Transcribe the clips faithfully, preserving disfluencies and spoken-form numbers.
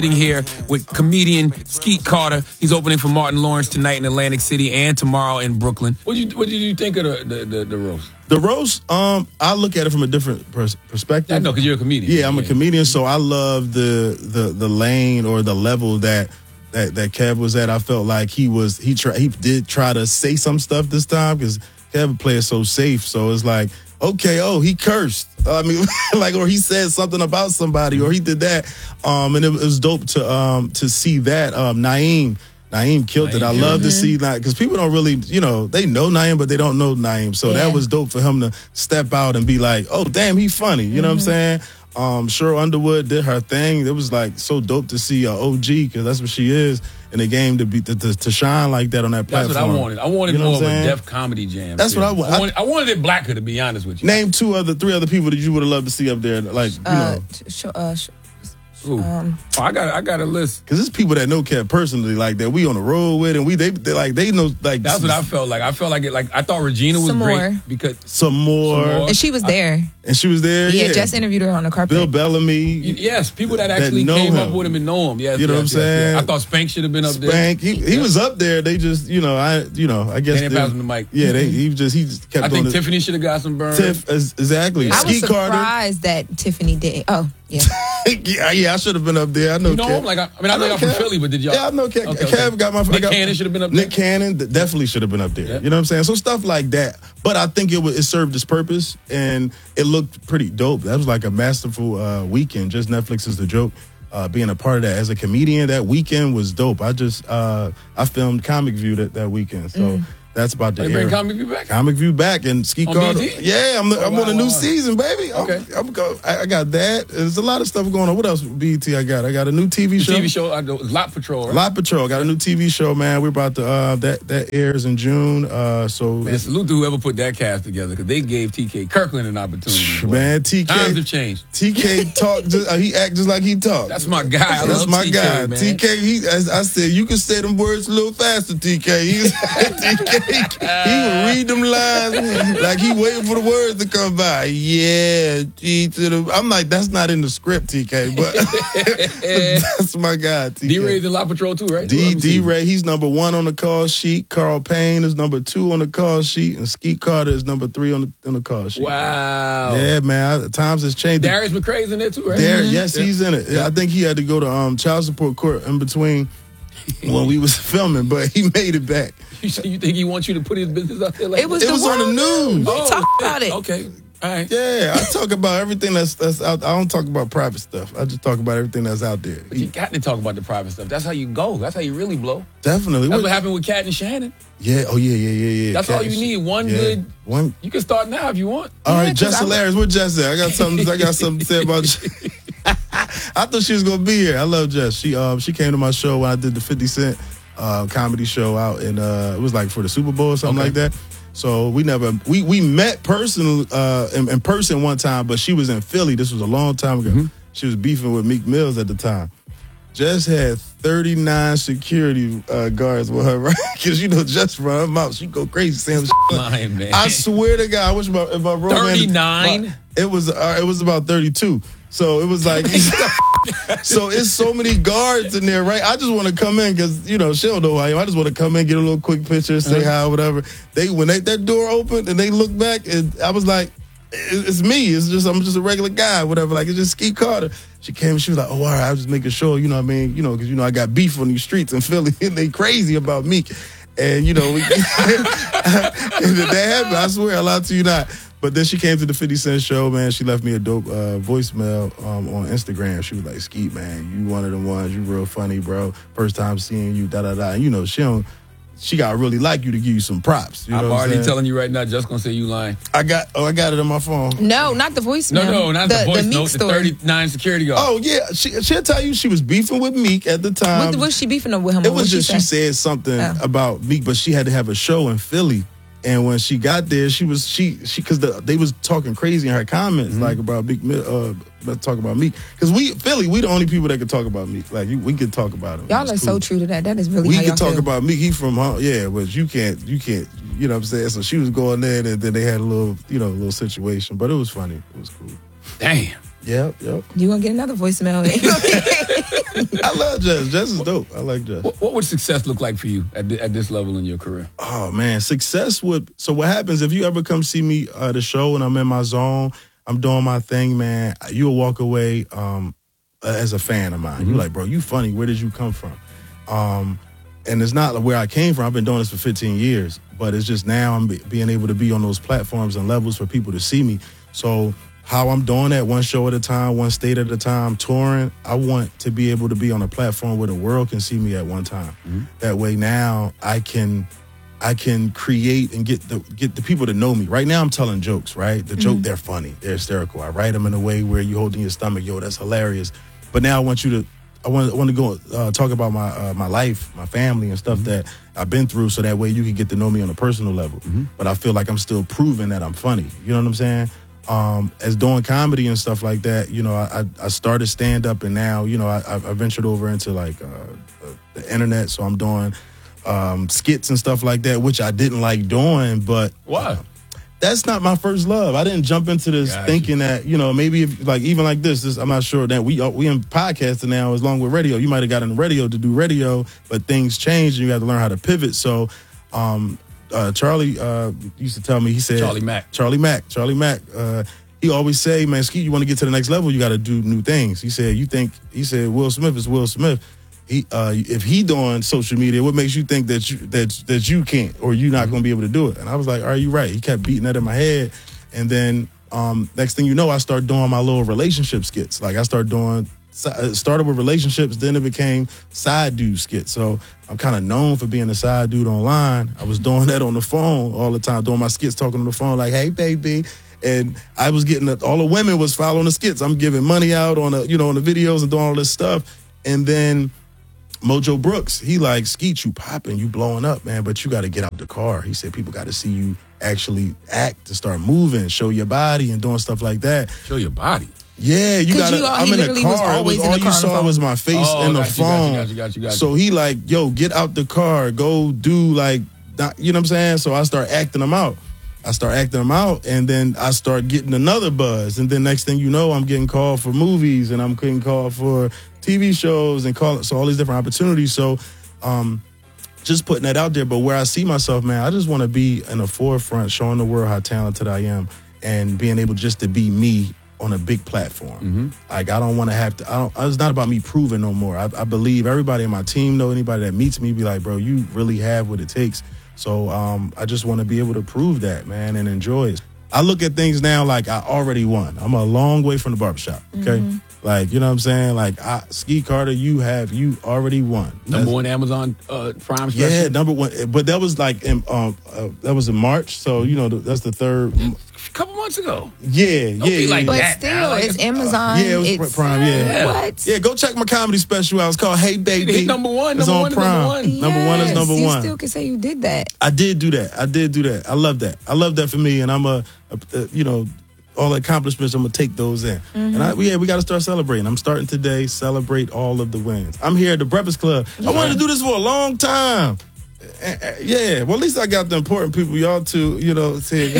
Here with comedian Skeet Carter. He's opening for Martin Lawrence tonight in Atlantic City and tomorrow in Brooklyn. What did you What did you think of the the, the, the roast? The roast, um, I look at it from a different pers- perspective. I know, because you're a comedian. Yeah, I'm a comedian, so I love the the the lane or the level that that that Kev was at. I felt like he was he try, he did try to say some stuff this time because Kev plays so safe. So it's like, okay, oh, he cursed. I mean, like, or he said something about somebody, or he did that, um, and it, it was dope to um to see that. Um, Naeem, Naeem killed Naeem it. I love mm-hmm. to see that because people don't really, you know, they know Naeem, but they don't know Naeem. So yeah. that was dope for him to step out and be like, oh, damn, he funny. You mm-hmm. know what I'm saying? Um, Cheryl Underwood did her thing. It was like so dope to see a O G because that's what she is in the game to be to, to, to shine like that on that platform. That's what I wanted. I wanted you know more of saying? a Def Comedy Jam. That's too. what I want. I wanted, I wanted it blacker, to be honest with you. Name two other, three other people that you would have loved to see up there. Like, you uh, know. Sh- uh, sh- Um, oh, I got I got a list because there's people that know Kev personally, like that we on the road with, and we they, they like they know like that's what I felt like. I felt like it. Like I thought Regina was some great more. because some more. some more, and she was there, I, and she was there. Yeah, yeah, just interviewed her on the carpet. Bill Bellamy, yes, people that actually that came him. up with him and know him. Yes, you know yes, what I'm yes, saying. Yes. I thought Spank should have been up Spank, there. he he yeah. was up there. They just you know I you know I guess they didn't pass him the mic. Yeah, they he just he just kept. I think on Tiffany should have got some burn. Tiff, exactly. I was Skeet surprised Carter. that Tiffany did. Oh yeah, yeah, yeah. I should have been up there. I know. You know Kev. him? Like I, I mean, I, I know y'all from Philly, but did y'all? Yeah, I know Kev. Okay, Kev okay. got my. Nick I got, Cannon should have been up there. Nick Cannon definitely should have been up there. Yeah. You know what I'm saying? So stuff like that. But I think it was, it served its purpose and it looked pretty dope. That was like a masterful uh, weekend. Just Netflix is the joke. Uh, being a part of that as a comedian, that weekend was dope. I just uh, I filmed Comic View that, that weekend, so mm. that's about the. They bring Comic View back. Comic View back and Skeet on Carter. B E T? Yeah, I'm, oh, I'm wow, on a new wow. season, baby. Okay, I'm, I'm go, I, I got that. There's a lot of stuff going on. What else? B E T, I got. I got a new T V the show. T V show, I know, Lot Patrol. Right? Lot Patrol. Got a new T V show, man. We're about to uh, that that airs in June. Uh, so man, salute to whoever put that cast together because they gave T K Kirkland an opportunity. Boy. Man, T K times have changed. T K talk. Just, uh, he act just like he talk. That's my guy. I That's love my T K, guy. man. T K. He, as I said, you can say them words a little faster. T K. He, T K. He would read them lines like he waiting for the words to come by. Yeah, G to the. I'm like, that's not in the script, T K. But that's my guy, T K. D-Ray's in Lot Patrol too, right? D D-Ray, he's number one on the call sheet. Carl Payne is number two on the call sheet, and Skeet Carter is number three on the on the call sheet. Wow. Yeah, man. Times has changed. Darius McCray's in there too, right? Dar- mm-hmm. Yes, yeah. he's in it. Yeah. I think he had to go to um, child support court in between when we was filming, but he made it back. You, you think he wants you to put his business out there? Like it was, it the was on the news. We oh, talk about it. Okay. All right. Yeah, I talk about everything that's that's out. I don't talk about private stuff. I just talk about everything that's out there. But you got to talk about the private stuff. That's how you go. That's how you really blow. Definitely. That's what, what happened with Cat and Shannon. Yeah. Oh yeah. Yeah. Yeah. Yeah. That's Cat all you need. One yeah. good. One. You can start now if you want. All Yeah, right, Jess I'm- hilarious. Where Jess at? I got something. I got something to say about. I thought she was gonna be here. I love Jess. She um she came to my show when I did the fifty Cent uh, comedy show out, and uh, it was like for the Super Bowl or something Okay. like that. So we never we we met person uh, in, in person one time, but she was in Philly. This was a long time ago. Mm-hmm. She was beefing with Meek Mills at the time. Jess had thirty-nine security uh, guards with her, right? Because you know, Jess run her mouth. She go crazy, Sam. Lying, man. I swear to God, I wish my if my road man- thirty-nine? It was uh, it was about thirty-two. So it was like, so it's so many guards in there, right? I just want to come in because, you know, she don't know who I am. I just want to come in, get a little quick picture, say hi, whatever. They when they that door opened and they looked back, and I was like, it, it's me. It's just I'm just a regular guy, whatever. Like it's just Skeet Carter. She came and she was like, oh, all right, I was just making sure, you know what I mean? You know, because, you know, I got beef on these streets in Philly and they crazy about me. And, you know, we, and that happened. I swear, I lied to you not. But then she came to the fifty Cent show, man. She left me a dope uh, voicemail um, on Instagram. She was like, Skeet, man, you one of the ones. You real funny, bro. First time seeing you, da-da-da. And, you know, she don't, she got to really like you to give you some props. You know I'm what already saying? telling you right now, just going to say you lying. I got, oh, I got it on my phone. No, not the voicemail. No, no, not the, the voice the Meek note, the story. thirty-nine security guard. Oh, yeah. She, she'll tell you she was beefing with Meek at the time. What was she beefing with him? It What was she just she say? said something Oh. about Meek, but she had to have a show in Philly. And when she got there, she was she she because the, they was talking crazy in her comments, Mm-hmm. like about Meek, uh, let's talk about Meek, because we Philly, we the only people that can talk about Meek. Like you, we can talk about him. Y'all It's are cool. so true to that. That is really We how can y'all talk feel. about Meek. He from huh, yeah, but you can't you can't you know what I'm saying. So she was going there, and then they had a little you know little situation, but it was funny. It was cool. Damn. Yep, yep. You gonna get another voicemail? I love Jess. Jess is dope. I like Jess. What, what would success look like for you at, th- at this level in your career? Oh, man. Success would... So what happens if you ever come see me at the show and I'm in my zone, I'm doing my thing, man, you'll walk away um, as a fan of mine. Mm-hmm. You're like, bro, you funny. Where did you come from? Um, and it's not where I came from. I've been doing this for fifteen years. But it's just now I'm be- being able to be on those platforms and levels for people to see me. So... how I'm doing that one show at a time, one state at a time, touring, I want to be able to be on a platform where the world can see me at one time. Mm-hmm. That way now I can I can create and get the get the people to know me. Right now I'm telling jokes, right? The mm-hmm. joke, they're funny. They're hysterical. I write them in a way where you hold in your stomach, yo, that's hilarious. But now I want you to, I want, I want to go uh, talk about my uh, my life, my family and stuff mm-hmm. that I've been through so that way you can get to know me on a personal level. Mm-hmm. But I feel like I'm still proving that I'm funny. You know what I'm saying? Um, as doing comedy and stuff like that, you know, I, I started stand-up and now, you know, I, I ventured over into like uh, the internet. So I'm doing um, skits and stuff like that, which I didn't like doing, but why? Uh, that's not my first love. I didn't jump into this gotcha. thinking that, you know, maybe if like even like this, this I'm not sure that we we in podcasting now as long with radio. You might have got in the radio to do radio, but things change and you have to learn how to pivot. So um Uh, Charlie uh, used to tell me, he said... Charlie Mack. Charlie Mack. Charlie Mack. Uh, he always say, man, Skeet, you want to get to the next level, you got to do new things. He said, you think... He said, Will Smith is Will Smith. He, uh, if he doing social media, what makes you think that you that that you can't or you're not going to be able to do it? And I was like, are you right? He kept beating that in my head. And then um, next thing you know, I started doing my little relationship skits. Like I started doing... It started with relationships, then it became side dude skits. So I'm kind of known for being a side dude online. I was doing that on the phone all the time, doing my skits, talking on the phone like, hey, baby. And I was getting, the, all the women was following the skits. I'm giving money out on the, you know, on the videos and doing all this stuff. And then Mojo Brooks, he like, Skeet, you popping, you blowing up, man, but you got to get out the car. He said people got to see you actually act to start moving, show your body and doing stuff like that. Show your body? Yeah, you got to. I'm in the car. Was was all you saw was my face oh, and the got you, phone. got you, got you, got you, got you. So he like, yo, get out the car, go do like, you know what I'm saying? So I start acting them out. I start acting them out, and then I start getting another buzz. And then next thing you know, I'm getting called for movies, and I'm getting called for T V shows, and call so all these different opportunities. So, um, just putting that out there. But where I see myself, man, I just want to be in the forefront, showing the world how talented I am, and being able just to be me on a big platform. Mm-hmm. Like I don't want to have to. I don't. It's not about me proving no more. I, I believe everybody in my team know. Anybody that meets me be like, bro, you really have what it takes. So um, I just want to be able to prove that, man, and enjoy it. I look at things now like I already won. I'm a long way from the barbershop. Okay, mm-hmm. Like you know what I'm saying. Like I, Skeet Carter, you have you already won. Number That's, one Amazon uh, Prime special. Yeah, number one. But that was like in um uh, that was in March. So you know that's the third. A couple months ago. Yeah, Don't yeah. Be like but that, still, like, it's Amazon. Uh, yeah, it was it's, Prime. Yeah. yeah. What? Yeah, go check my comedy special out. It's called Hey Baby. Hey, number one. It's number on one Prime. Number one. Yes, Number one is number you one. You still can say you did that. I did do that. I did do that. I love that. I love that for me, and I'm a, a, a you know, all accomplishments. I'm gonna take those in, mm-hmm. and I, yeah, we got to start celebrating. I'm starting today. Celebrate all of the wins. I'm here at the Breakfast Club. Yeah. I wanted to do this for a long time. Yeah, well, at least I got the important people, y'all too, you know, saying,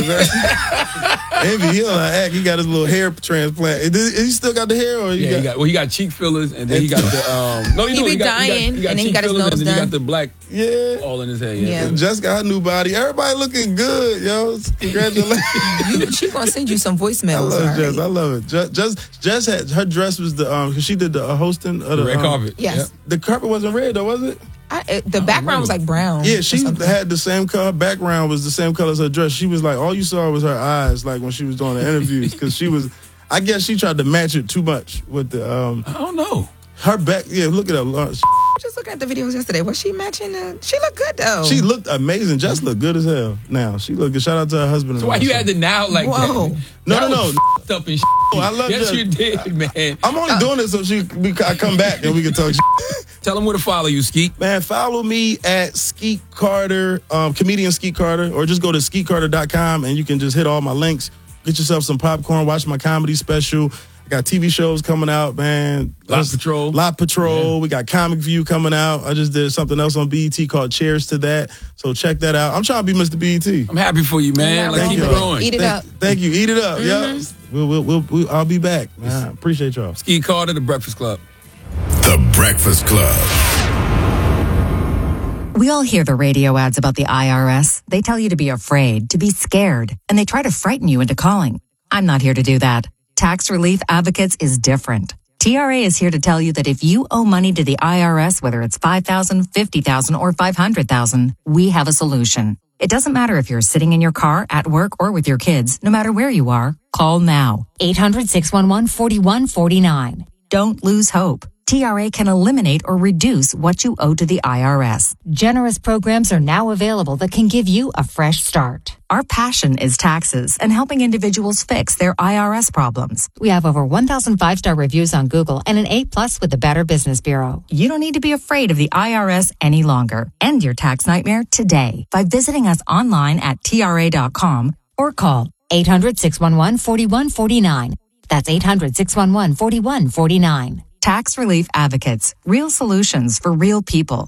Envy, he don't act. He got his little hair transplant. Is he still got the hair? Or yeah, got, he got, well, he got cheek fillers, and then he got the, um, no, he, he do, be he got, dying, he got, he got and then cheek he got his fillers, nose and then done. he got the black yeah. all in his head. Yeah. Yeah. Jess got her new body. Everybody looking good, yo. Congratulations. you, she gonna send you some voicemails. I love right? Jess. I love it. Jess, Jess, Jess had, her dress was the, um, because she did the uh, hosting of the, the red um, carpet. Yes. Yep. The carpet wasn't red, though, was it? I, it, the background was like brown. Yeah, she had the same color. Background was the same color as her dress. She was like, all you saw was her eyes, like when she was doing the interviews, because she was. I guess she tried to match it too much with the. Um, I don't know. Her back, yeah. Look at her. Just look at the videos yesterday. Was she matching? The, she looked good though. She looked amazing. Jess looked good as hell. Now she looked good. Shout out to her husband. So why you had to now like Whoa. that? No, that no, was no. Up and I love yes, Jess. you did, man. I'm only uh, doing this so she we, I come back and we can talk. Tell them where to follow you, Skeet. Man, follow me at Skeet Carter, um, comedian Skeet Carter, or just go to skeet carter dot com and you can just hit all my links. Get yourself some popcorn, watch my comedy special. I got T V shows coming out, man. Lot Patrol. Lot Patrol. Yeah. We got Comic View coming out. I just did something else on B E T called Cheers to That. So check that out. I'm trying to be Mister B E T. I'm happy for you, man. Like, Thank keep you. it going. Eat it thank, up. Thank you. Eat it up. Mm-hmm. Yeah. We'll, we'll, we'll, we'll, I'll be back. Man, I appreciate y'all. Ski Carter, The Breakfast Club. The Breakfast Club. We all hear the radio ads about the I R S. They tell you to be afraid, to be scared, and they try to frighten you into calling. I'm not here to do that. Tax Relief Advocates is different. T R A is here to tell you that if you owe money to the I R S, whether it's five thousand dollars, fifty thousand dollars, or five hundred thousand dollars, we have a solution. It doesn't matter if you're sitting in your car, at work, or with your kids. No matter where you are, call now. eight hundred, six one one, four one four nine. Don't lose hope. T R A can eliminate or reduce what you owe to the I R S. Generous programs are now available that can give you a fresh start. Our passion is taxes and helping individuals fix their I R S problems. We have over one thousand five-star reviews on Google and an A plus with the Better Business Bureau. You don't need to be afraid of the I R S any longer. End your tax nightmare today by visiting us online at T R A dot com or call eight hundred, six one one, four one four nine. That's eight hundred, six one one, four one four nine. Tax Relief Advocates. Real solutions for real people.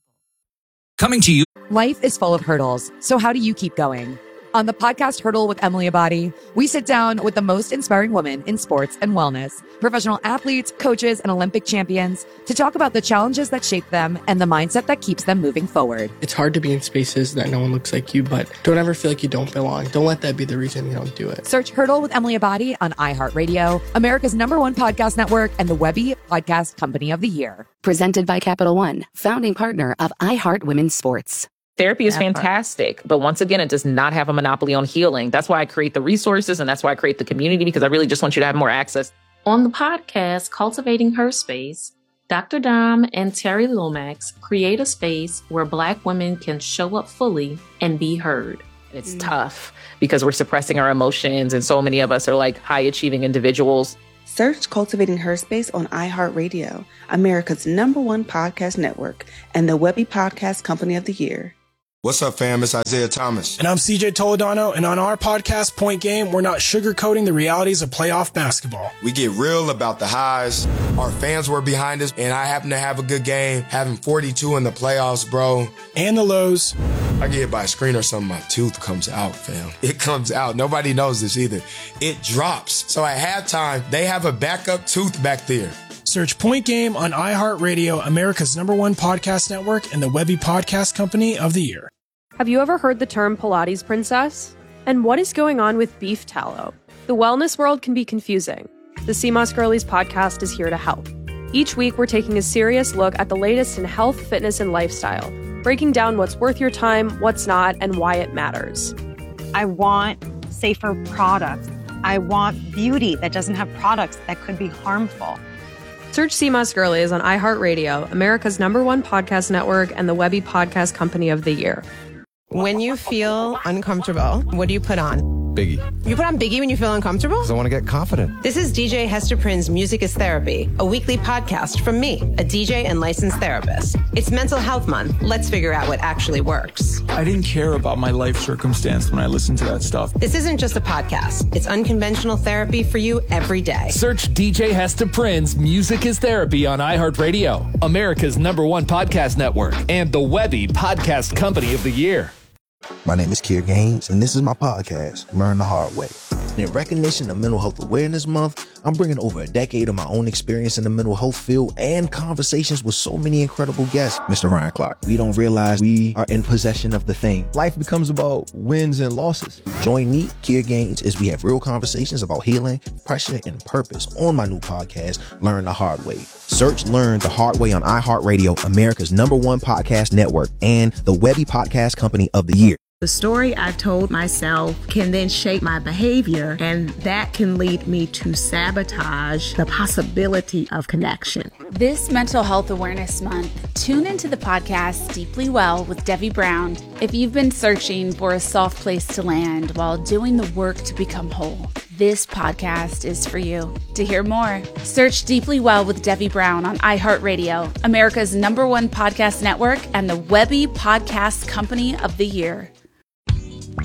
Coming to you. Life is full of hurdles, so how do you keep going? On the podcast Hurdle with Emily Abadi, we sit down with the most inspiring women in sports and wellness, professional athletes, coaches, and Olympic champions to talk about the challenges that shape them and the mindset that keeps them moving forward. It's hard to be in spaces that no one looks like you, but don't ever feel like you don't belong. Don't let that be the reason you don't do it. Search Hurdle with Emily Abadi on iHeartRadio, America's number one podcast network, and the Webby Podcast Company of the Year. Presented by Capital One, founding partner of iHeart Women's Sports. Therapy is fantastic, but once again, it does not have a monopoly on healing. That's why I create the resources, and that's why I create the community, because I really just want you to have more access. On the podcast, Cultivating Her Space, Doctor Dom and Terry Lomax create a space where Black women can show up fully and be heard. It's mm. tough because we're suppressing our emotions, and so many of us are like high-achieving individuals. Search Cultivating Her Space on iHeartRadio, America's number one podcast network, and the Webby Podcast Company of the Year. What's up, fam? It's Isaiah Thomas. And I'm C J Toledano, and on our podcast, Point Game, we're not sugarcoating the realities of playoff basketball. We get real about the highs. Our fans were behind us, and I happen to have a good game, having forty-two in the playoffs, bro. And the lows. I get hit by a screen or something, my tooth comes out, fam. It comes out. Nobody knows this either. It drops. So at halftime, they have a backup tooth back there. Search Point Game on iHeartRadio, America's number one podcast network, and the Webby Podcast Company of the Year. Have you ever heard the term Pilates princess? And what is going on with beef tallow? The wellness world can be confusing. The C M O S Girlies podcast is here to help. Each week, we're taking a serious look at the latest in health, fitness, and lifestyle, breaking down what's worth your time, what's not, and why it matters. I want safer products. I want beauty that doesn't have products that could be harmful. Search C M O S Girlies on iHeartRadio, America's number one podcast network, and the Webby Podcast Company of the Year. When you feel uncomfortable, what do you put on? Biggie. You put on Biggie when you feel uncomfortable? Because I want to get confident. This is D J Hester Prynne's Music is Therapy, a weekly podcast from me, a D J and licensed therapist. It's Mental Health Month. Let's figure out what actually works. I didn't care about my life circumstance when I listened to that stuff. This isn't just a podcast. It's unconventional therapy for you every day. Search D J Hester Prynne's Music is Therapy on iHeartRadio, America's number one podcast network, and the Webby Podcast Company of the Year. My name is Kier Gaines, and this is my podcast, Learn the Hard Way. In recognition of Mental Health Awareness Month, I'm bringing over a decade of my own experience in the mental health field and conversations with so many incredible guests. Mister Ryan Clark, we don't realize we are in possession of the thing. Life becomes about wins and losses. Join me, Kier Gaines, as we have real conversations about healing, pressure, and purpose on my new podcast, Learn the Hard Way. Search Learn the Hard Way on iHeartRadio, America's number one podcast network, and the Webby Podcast Company of the Year. The story I told myself can then shape my behavior, and that can lead me to sabotage the possibility of connection. This Mental Health Awareness Month, tune into the podcast Deeply Well with Debbie Brown if you've been searching for a soft place to land while doing the work to become whole. This podcast is for you. To hear more, search Deeply Well with Debbie Brown on iHeartRadio, America's number one podcast network, and the Webby Podcast Company of the Year.